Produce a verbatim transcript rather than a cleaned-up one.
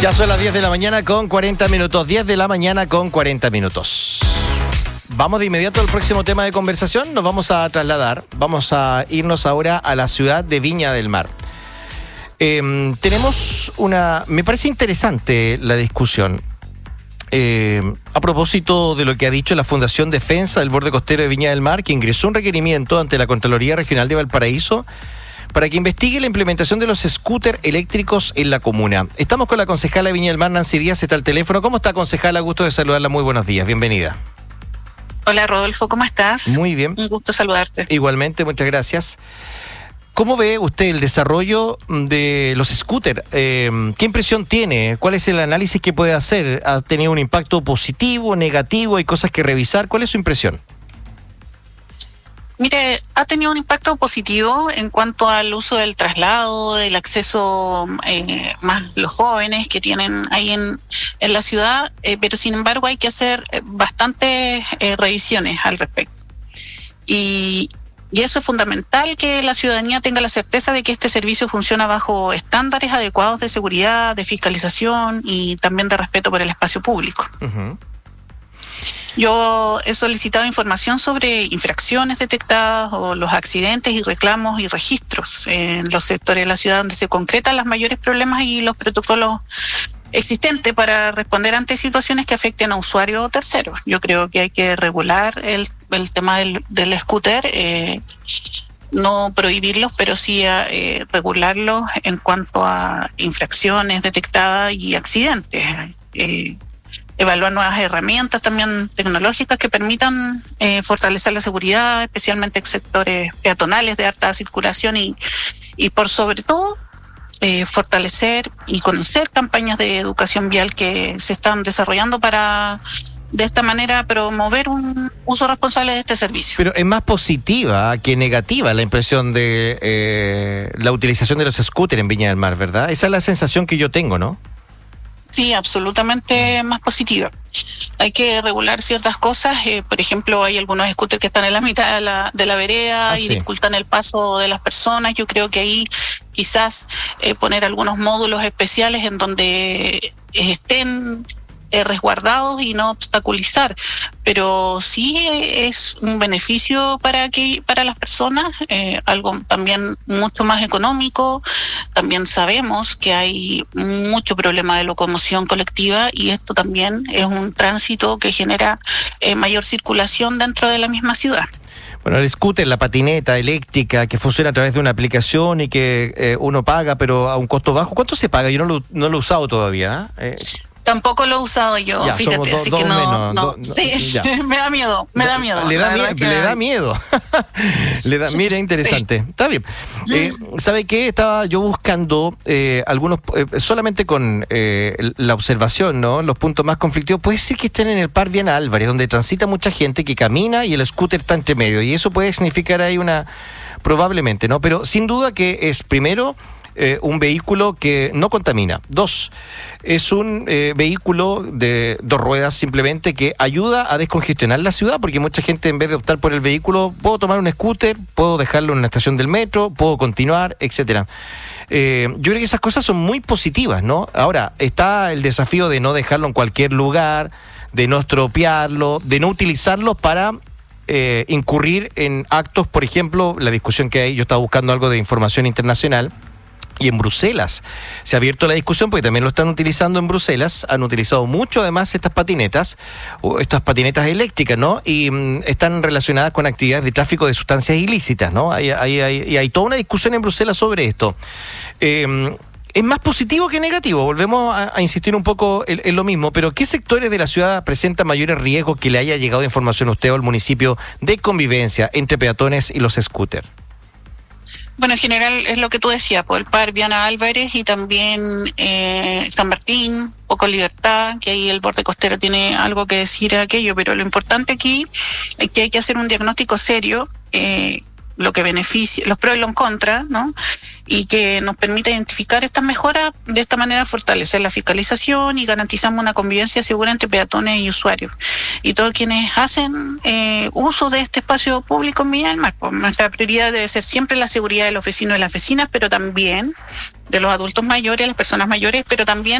Ya son las diez de la mañana con cuarenta minutos. diez de la mañana con cuarenta minutos. Vamos de inmediato al próximo tema de conversación. Nos vamos a trasladar. Vamos a irnos ahora a la ciudad de Viña del Mar. Eh, tenemos una... Me parece interesante la discusión. Eh, a propósito de lo que ha dicho la Fundación Defensa del Borde Costero de Viña del Mar, que ingresó un requerimiento ante la Contraloría Regional de Valparaíso para que investigue la implementación de los scooters eléctricos en la comuna. Estamos con la concejala de Viña del Mar, Nancy Díaz, está al teléfono. ¿Cómo está, concejala? Gusto de saludarla. Muy buenos días, bienvenida. Hola, Rodolfo, ¿cómo estás? Muy bien. Un gusto saludarte. Igualmente, muchas gracias. ¿Cómo ve usted el desarrollo de los scooters? Eh, ¿Qué impresión tiene? ¿Cuál es el análisis que puede hacer? ¿Ha tenido un impacto positivo, negativo? ¿Hay cosas que revisar? ¿Cuál es su impresión? Mire, ha tenido un impacto positivo en cuanto al uso del traslado, el acceso eh, más los jóvenes que tienen ahí en, en la ciudad, eh, pero sin embargo hay que hacer bastantes eh, revisiones al respecto. Y, y eso es fundamental, que la ciudadanía tenga la certeza de que este servicio funciona bajo estándares adecuados de seguridad, de fiscalización y también de respeto por el espacio público. Uh-huh. Yo he solicitado información sobre infracciones detectadas o los accidentes y reclamos y registros en los sectores de la ciudad donde se concretan los mayores problemas y los protocolos existentes para responder ante situaciones que afecten a usuarios o terceros. Yo creo que hay que regular el, el tema del, del scooter, eh, no prohibirlos, pero sí eh, regularlos en cuanto a infracciones detectadas y accidentes. Eh, evaluar nuevas herramientas también tecnológicas que permitan eh, fortalecer la seguridad, especialmente en sectores peatonales de alta circulación y, y por sobre todo eh, fortalecer y conocer campañas de educación vial que se están desarrollando para de esta manera promover un uso responsable de este servicio. Pero es más positiva que negativa la impresión de eh, la utilización de los scooters en Viña del Mar, ¿verdad? Esa es la sensación que yo tengo, ¿no? Sí, absolutamente más positiva. Hay que regular ciertas cosas. Eh, por ejemplo, hay algunos scooters que están en la mitad de la, de la vereda ah, y sí. dificultan el paso de las personas. Yo creo que ahí quizás eh, poner algunos módulos especiales en donde estén eh, resguardados y no obstaculizar. Pero sí es un beneficio para que para las personas, eh, algo también mucho más económico. También sabemos que hay mucho problema de locomoción colectiva y esto también es un tránsito que genera eh, mayor circulación dentro de la misma ciudad. Bueno, el scooter, la patineta eléctrica que funciona a través de una aplicación y que eh, uno paga pero a un costo bajo, ¿cuánto se paga? Yo no lo, no lo he usado todavía, ¿eh? Tampoco lo he usado yo, ya, fíjate, do, así que no, menos, no. Do, sí, me da miedo, me da miedo. Le da, mie- le da miedo. le da, mira, interesante. Sí. Está bien. Eh, ¿Sabe qué? Estaba yo buscando eh, algunos, eh, solamente con eh, la observación, ¿no? Los puntos más conflictivos. Puede ser que estén en el Par Viana Álvarez, donde transita mucha gente que camina y el scooter está entre medio. Y eso puede significar ahí una, probablemente, ¿no? Pero sin duda que es, primero, Eh, un vehículo que no contamina. Dos, es un eh, vehículo de dos ruedas simplemente que ayuda a descongestionar la ciudad, porque mucha gente, en vez de optar por el vehículo, puedo tomar un scooter, puedo dejarlo en una estación del metro, puedo continuar, etcétera. Eh, yo creo que esas cosas son muy positivas, ¿no? Ahora, está el desafío de no dejarlo en cualquier lugar, de no estropearlo, de no utilizarlo para eh, incurrir en actos, por ejemplo, la discusión que hay, yo estaba buscando algo de información internacional. Y en Bruselas se ha abierto la discusión porque también lo están utilizando en Bruselas. Han utilizado mucho además estas patinetas, o estas patinetas eléctricas, ¿no? Y mm, están relacionadas con actividades de tráfico de sustancias ilícitas, ¿no? Hay, hay, hay, y hay toda una discusión en Bruselas sobre esto. Eh, es más positivo que negativo. Volvemos a, a insistir un poco en, en lo mismo. Pero ¿qué sectores de la ciudad presentan mayores riesgos que le haya llegado información a usted o al municipio de convivencia entre peatones y los scooters? Bueno, en general es lo que tú decías, por el Par Viana Álvarez y también eh, San Martín, poco Libertad, que ahí el borde costero tiene algo que decir a aquello, pero lo importante aquí es que hay que hacer un diagnóstico serio, eh, lo que beneficia, los pros y los contras, ¿no? Y que nos permita identificar estas mejoras, de esta manera fortalecer la fiscalización y garantizamos una convivencia segura entre peatones y usuarios. Y todos quienes hacen eh, uso de este espacio público en Viña del Mar, pues nuestra prioridad debe ser siempre la seguridad de los vecinos y las vecinas, pero también de los adultos mayores, las personas mayores, pero también